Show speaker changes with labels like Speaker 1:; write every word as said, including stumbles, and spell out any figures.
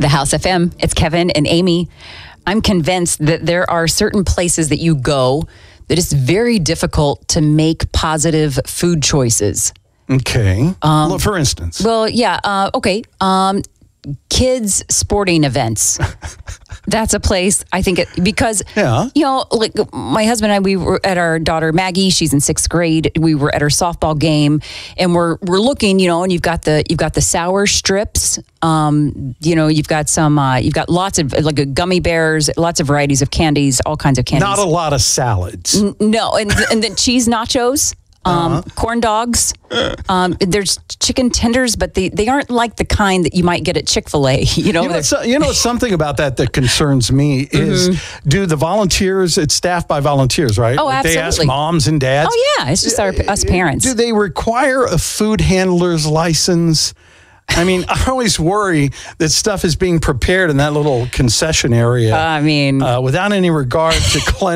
Speaker 1: The House F M. It's Kevin and Amy. I'm convinced that there are certain places that you go that it's very difficult to make positive food choices.
Speaker 2: Okay. Um, well, for instance.
Speaker 1: Well, yeah. Uh, okay. Um, kids sporting events. That's a place I think it, because,
Speaker 2: yeah.
Speaker 1: you know, like my husband and I, we were at our daughter Maggie. She's in sixth grade. We were at her softball game, and we're we're looking, you know, and you've got the you've got the sour strips. Um, you know, you've got some, uh, you've got lots of like a gummy bears, lots of varieties of candies, all kinds of candies.
Speaker 2: Not a lot of salads.
Speaker 1: N- no, and and then cheese nachos. Um, uh-huh. Corn dogs. Um, there's chicken tenders, but they, they aren't like the kind that you might get at Chick-fil-A. You know,
Speaker 2: you know, so, you know something about that that concerns me is mm-hmm. do the volunteers, it's staffed by volunteers, right?
Speaker 1: Oh,
Speaker 2: like
Speaker 1: absolutely.
Speaker 2: They ask moms and dads.
Speaker 1: Oh, yeah. It's just our, us parents.
Speaker 2: Do they require a food handler's license? I mean, I always worry that stuff is being prepared in that little concession area.
Speaker 1: I mean,
Speaker 2: uh, without any regard to cleanliness.